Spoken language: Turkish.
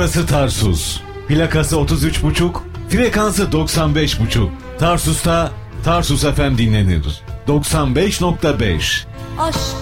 Burası Tarsus. Plakası 33,5, frekansı 95,5. Tarsus'ta Tarsus FM dinlenir. 95,5. Aşk